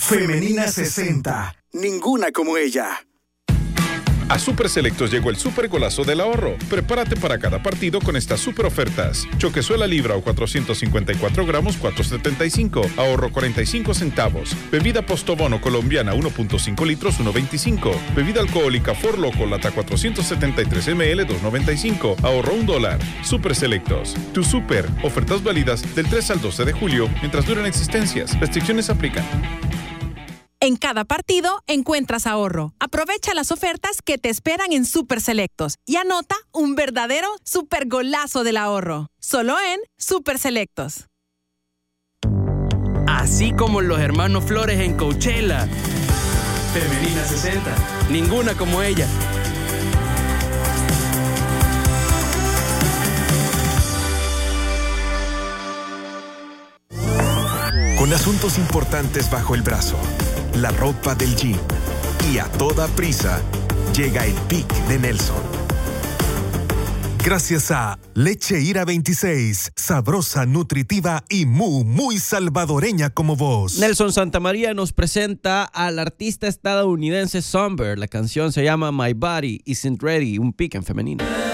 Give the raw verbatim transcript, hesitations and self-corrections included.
Femenina sesenta. Ninguna como ella. A Super Selectos llegó el super golazo del ahorro. Prepárate para cada partido con estas super ofertas. Choquezuela libra o cuatrocientos cincuenta y cuatro gramos, cuatro setenta y cinco. Ahorro cuarenta y cinco centavos. Bebida Postobono colombiana uno punto cinco litros, uno veinticinco. Bebida alcohólica For Loco lata cuatrocientos setenta y tres mililitros, dos noventa y cinco. Ahorro un dólar. Super Selectos. Tu super. Ofertas válidas del tres al doce de julio mientras duran existencias. Restricciones aplican. En cada partido encuentras ahorro. Aprovecha las ofertas que te esperan en Super Selectos y anota un verdadero super golazo del ahorro. Solo en Super Selectos. Así como los hermanos Flores en Coachella. Femenina sesenta. Ninguna como ella. Con asuntos importantes bajo el brazo, la ropa del gym y a toda prisa, llega el pic de Nelson. Gracias a Leche Ira veintiséis, sabrosa, nutritiva y muy, muy salvadoreña como vos. Nelson Santamaría nos presenta al artista estadounidense Somber. La canción se llama My Body Isn't Ready, un pic en femenino.